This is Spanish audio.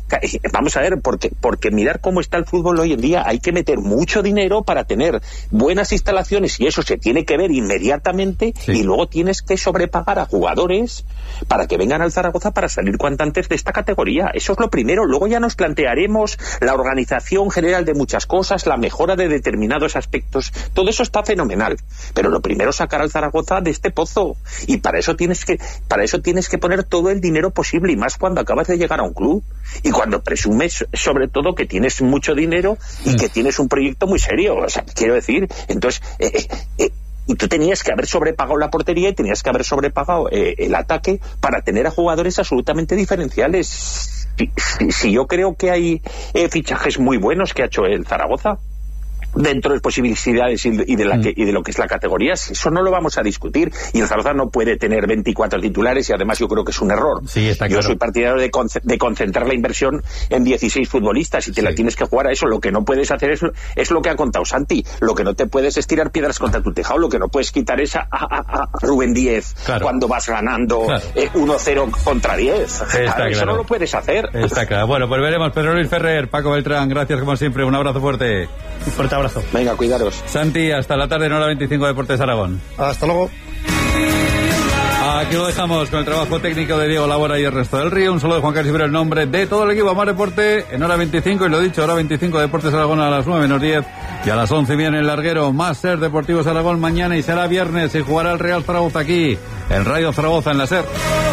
Vamos a ver, porque mirar cómo está el fútbol hoy en día, hay que meter mucho dinero para tener buenas instalaciones, y eso se tiene que ver inmediatamente, y luego tienes que sobrepagar a jugadores para que vengan al Zaragoza para salir cuanto antes de esta categoría. Eso es lo primero. Luego ya nos plantearemos la organización general de muchas cosas, la mejora de determinados aspectos. Todo eso está fenomenal. Pero lo primero es sacar al Zaragoza de este pozo. Y para eso tienes que poner todo el dinero posible, y más cuando acabas de llegar a un club y cuando presumes sobre todo que tienes mucho dinero y que tienes un proyecto muy serio. O sea, quiero decir, entonces y tú tenías que haber sobrepagado la portería y tenías que haber sobrepagado el ataque para tener a jugadores absolutamente diferenciales. Si yo creo que hay fichajes muy buenos que ha hecho el Zaragoza dentro de posibilidades y de lo que es la categoría, eso no lo vamos a discutir, y el Zaragoza no puede tener 24 titulares, y además yo creo que es un error. Sí, está claro. Yo soy partidario de concentrar la inversión en 16 futbolistas, y te la tienes que jugar a eso. Lo que no puedes hacer es lo que ha contado Santi. Lo que no te puedes es tirar piedras contra tu tejado. Lo que no puedes quitar es a Rubén Díez cuando vas ganando 1-0 contra 10. Eso no lo puedes hacer. Está claro. Bueno, pues veremos. Pedro Luis Ferrer, Paco Beltrán, gracias como siempre. Un abrazo fuerte. Un fuerte abrazo. Venga, cuidaros. Santi, hasta la tarde en Hora 25 Deportes Aragón. Hasta luego. Aquí lo dejamos con el trabajo técnico de Diego Labora y el resto del Río. Un saludo de Juan Carlos Ibero, el nombre de todo el equipo Más Deporte en Hora 25, y lo dicho, Hora 25 Deportes Aragón a las 9:10, y a las 11 viene el larguero Más Ser Deportivos Aragón mañana, y será viernes y jugará el Real Zaragoza aquí en Radio Zaragoza en la SER.